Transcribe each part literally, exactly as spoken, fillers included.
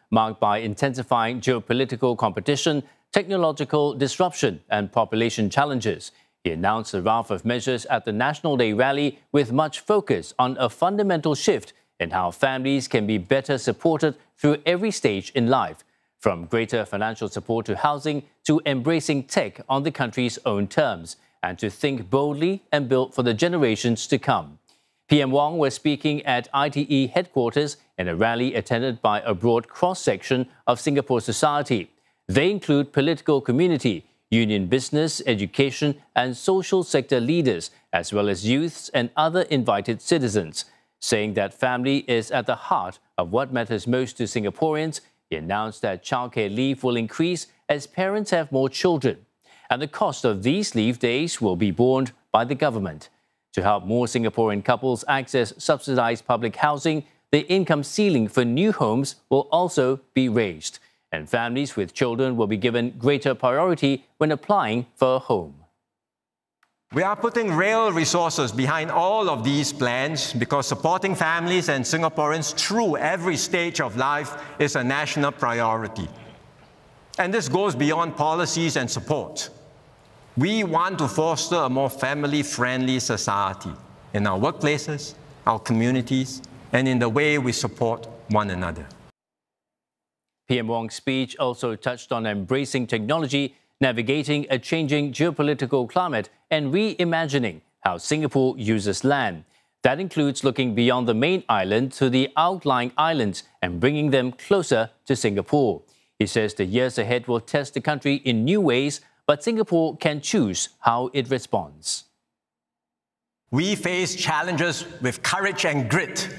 marked by intensifying geopolitical competition, technological disruption, and population challenges. He announced a raft of measures at the National Day rally with much focus on a fundamental shift in how families can be better supported through every stage in life, from greater financial support to housing to embracing tech on the country's own terms, and to think boldly and build for the generations to come. P M Wong was speaking at I T E headquarters in a rally attended by a broad cross-section of Singapore society. They include political community, union business, education and social sector leaders, as well as youths and other invited citizens. Saying that family is at the heart of what matters most to Singaporeans, he announced that childcare leave will increase as parents have more children, and the cost of these leave days will be borne by the government. To help more Singaporean couples access subsidised public housing, the income ceiling for new homes will also be raised, and families with children will be given greater priority when applying for a home. We are putting real resources behind all of these plans because supporting families and Singaporeans through every stage of life is a national priority. And this goes beyond policies and support. We want to foster a more family-friendly society in our workplaces, our communities, and in the way we support one another. P M Wong's speech also touched on embracing technology, navigating a changing geopolitical climate, and reimagining how Singapore uses land. That includes looking beyond the main island to the outlying islands and bringing them closer to Singapore. He says the years ahead will test the country in new ways, but Singapore can choose how it responds. We face challenges with courage and grit.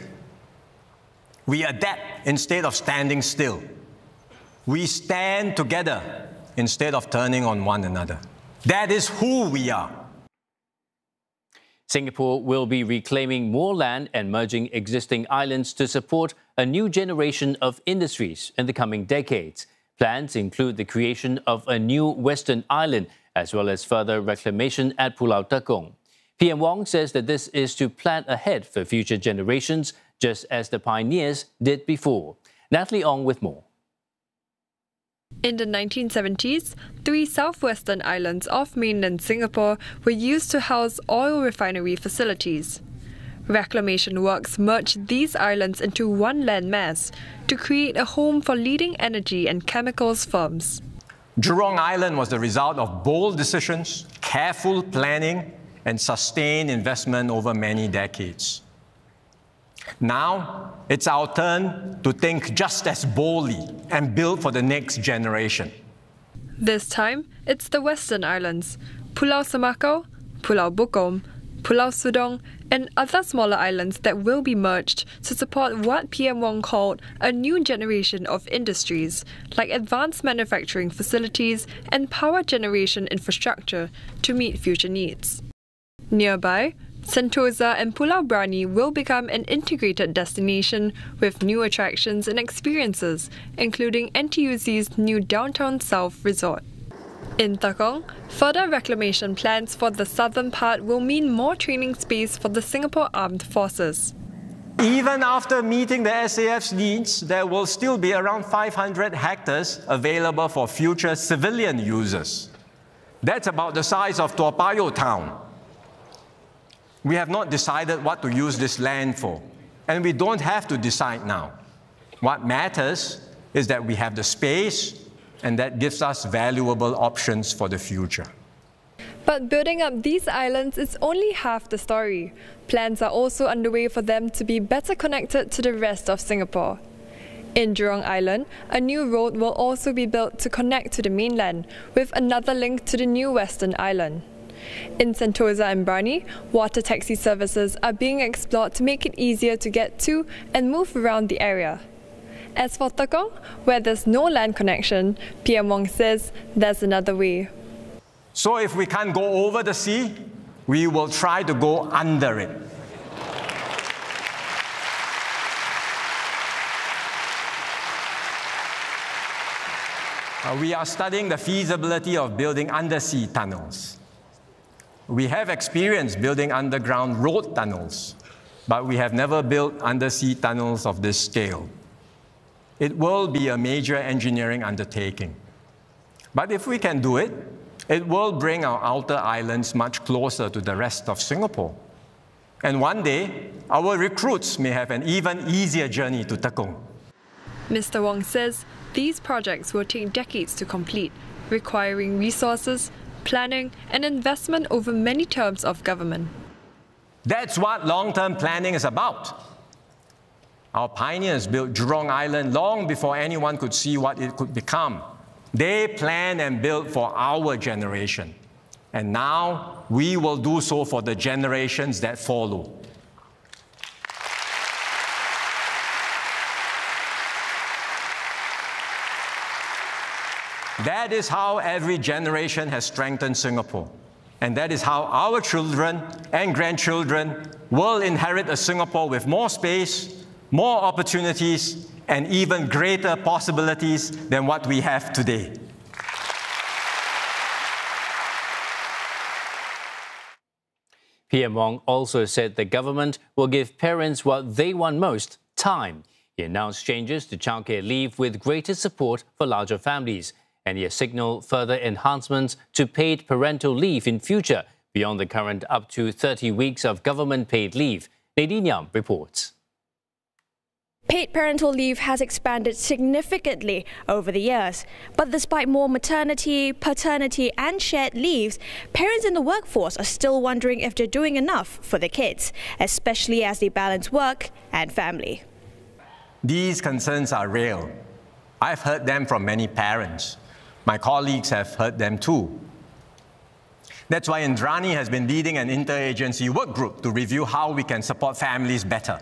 We adapt instead of standing still. We stand together instead of turning on one another. That is who we are. Singapore will be reclaiming more land and merging existing islands to support a new generation of industries in the coming decades. Plans include the creation of a new Western Island, as well as further reclamation at Pulau Tekong. P M Wong says that this is to plan ahead for future generations, just as the pioneers did before. Natalie Ong with more. In the nineteen seventies, three southwestern islands off mainland Singapore were used to house oil refinery facilities. Reclamation works merged these islands into one landmass to create a home for leading energy and chemicals firms. Jurong Island was the result of bold decisions, careful planning, and sustained investment over many decades. Now, it's our turn to think just as boldly and build for the next generation. This time, it's the Western Islands, Pulau Semakau, Pulau Bukom, Pulau Sudong, and other smaller islands that will be merged to support what P M Wong called a new generation of industries, like advanced manufacturing facilities and power generation infrastructure to meet future needs. Nearby, Sentosa and Pulau Brani will become an integrated destination with new attractions and experiences, including N T U C's new Downtown South Resort. In Tekong, further reclamation plans for the southern part will mean more training space for the Singapore Armed Forces. Even after meeting the S A F's needs, there will still be around five hundred hectares available for future civilian users. That's about the size of Toa Payoh town. We have not decided what to use this land for, and we don't have to decide now. What matters is that we have the space, and that gives us valuable options for the future. But building up these islands is only half the story. Plans are also underway for them to be better connected to the rest of Singapore. In Jurong Island, a new road will also be built to connect to the mainland, with another link to the new Western Island. In Sentosa and Brani, water taxi services are being explored to make it easier to get to and move around the area. As for Tekong, where there's no land connection, P M Wong says there's another way. So if we can't go over the sea, we will try to go under it. Uh, we are studying the feasibility of building undersea tunnels. We have experience building underground road tunnels, but we have never built undersea tunnels of this scale. it will be a major engineering undertaking. But if we can do it, it will bring our outer islands much closer to the rest of Singapore. And one day, our recruits may have an even easier journey to Tekong. Mister Wong says these projects will take decades to complete, requiring resources, planning, and investment over many terms of government. That's what long-term planning is about. Our pioneers built Jurong Island long before anyone could see what it could become. They planned and built for our generation. And now we will do so for the generations that follow. That is how every generation has strengthened Singapore. And that is how our children and grandchildren will inherit a Singapore with more space, more opportunities, and even greater possibilities than what we have today. P M Wong also said the government will give parents what they want most, time. He announced changes to childcare leave with greater support for larger families, and he has signalled further enhancements to paid parental leave in future, beyond the current up to thirty weeks of government paid leave. Nadine Yam reports. Paid parental leave has expanded significantly over the years. But despite more maternity, paternity and shared leaves, parents in the workforce are still wondering if they're doing enough for their kids, especially as they balance work and family. These concerns are real. I've heard them from many parents. My colleagues have heard them too. That's why Indrani has been leading an interagency work group to review how we can support families better.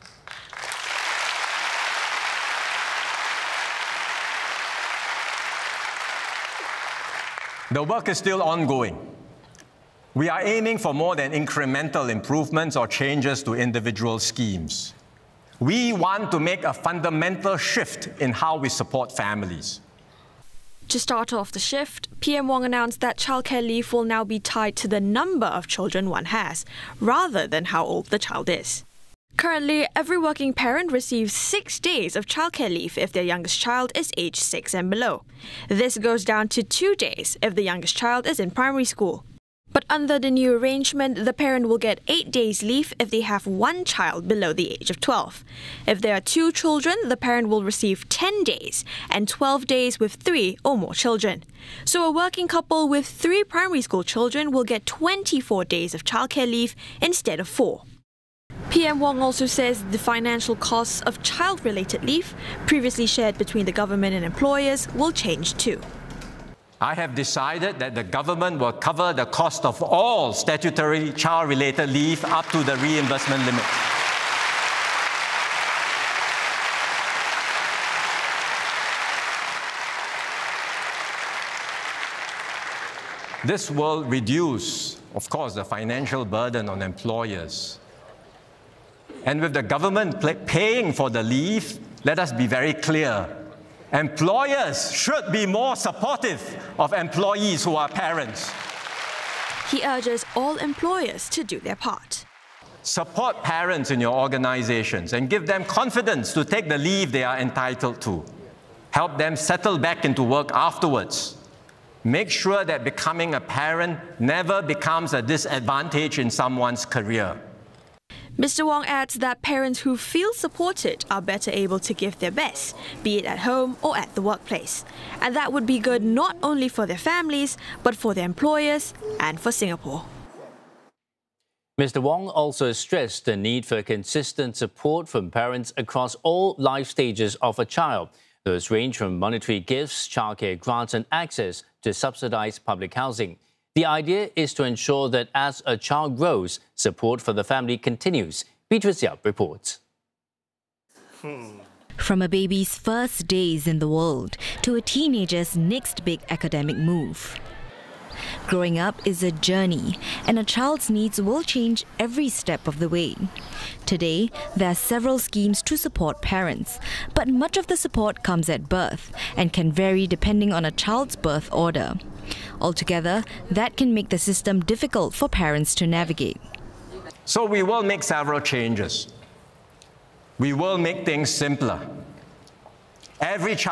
The work is still ongoing. We are aiming for more than incremental improvements or changes to individual schemes. We want to make a fundamental shift in how we support families. To start off the shift, P M Wong announced that childcare leave will now be tied to the number of children one has, rather than how old the child is. Currently, every working parent receives six days of childcare leave if their youngest child is aged six and below. This goes down to two days if the youngest child is in primary school. But under the new arrangement, the parent will get eight days leave if they have one child below the age of twelve. If there are two children, the parent will receive ten days and twelve days with three or more children. So a working couple with three primary school children will get twenty-four days of childcare leave instead of four. P M Wong also says the financial costs of child-related leave, previously shared between the government and employers, will change too. I have decided that the government will cover the cost of all statutory child-related leave up to the reimbursement limit. This will reduce, of course, the financial burden on employers. And with the government paying for the leave, let us be very clear. Employers should be more supportive of employees who are parents. He urges all employers to do their part. Support parents in your organizations and give them confidence to take the leave they are entitled to. Help them settle back into work afterwards. Make sure that becoming a parent never becomes a disadvantage in someone's career. Mister Wong adds that parents who feel supported are better able to give their best, be it at home or at the workplace. And that would be good not only for their families, but for their employers and for Singapore. Mister Wong also stressed the need for consistent support from parents across all life stages of a child. Those range from monetary gifts, childcare grants and access to subsidized public housing. The idea is to ensure that as a child grows, support for the family continues. Beatrice Yap reports. From a baby's first days in the world to a teenager's next big academic move. Growing up is a journey, and a child's needs will change every step of the way. Today, there are several schemes to support parents, but much of the support comes at birth and can vary depending on a child's birth order. Altogether, that can make the system difficult for parents to navigate. So we will make several changes. We will make things simpler. every child